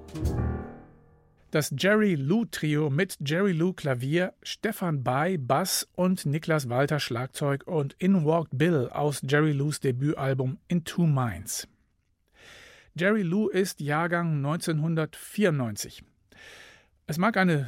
Das Jerry Lou Trio mit Jerry Lou Klavier, Stefan Bay Bass und Niklas Walter Schlagzeug und In Walked Bill aus Jerry Lous Debütalbum In Two Minds. Jerry Lou ist Jahrgang 1994. Es mag eine